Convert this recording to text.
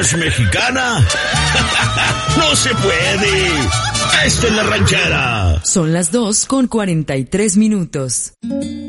es mexicana? ¡No se puede! ¡Esta es la ranchera! Son las 2:43.